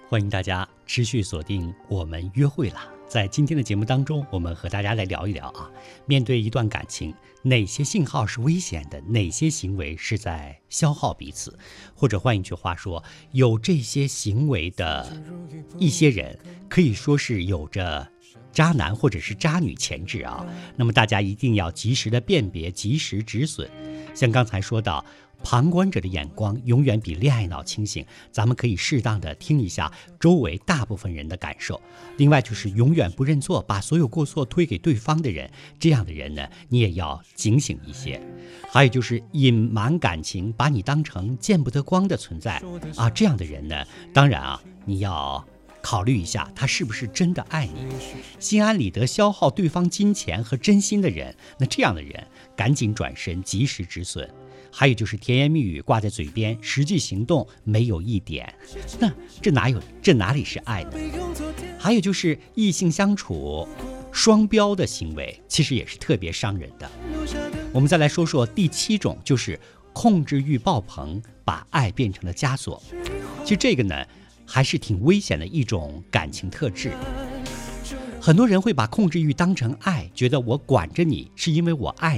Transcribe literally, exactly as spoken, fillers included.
欢迎大家持续锁定我们约会啦。在今天的节目当中，我们和大家来聊一聊啊，面对一段感情，哪些信号是危险的，哪些行为是在消耗彼此，或者换一句话说，有这些行为的一些人，可以说是有着渣男或者是渣女潜质啊。那么大家一定要及时的辨别，及时止损。像刚才说到，旁观者的眼光永远比恋爱脑清醒，咱们可以适当的听一下周围大部分人的感受。另外就是永远不认错，把所有过错推给对方的人，这样的人呢，你也要警醒一些。还有就是隐瞒感情，把你当成见不得光的存在啊，这样的人呢，当然啊，你要考虑一下他是不是真的爱你。心安理得消耗对方金钱和真心的人，那这样的人赶紧转身，及时止损。还有就是甜言蜜语挂在嘴边，实际行动没有一点，那这哪有这哪里是爱呢？还有就是异性相处双标的行为，其实也是特别伤人的。我们再来说说第七种，就是控制欲爆棚，把爱变成了枷锁。其实这个呢，还是挺危险的一种感情特质。很多人会把控制欲当成爱，觉得我管着你是因为我爱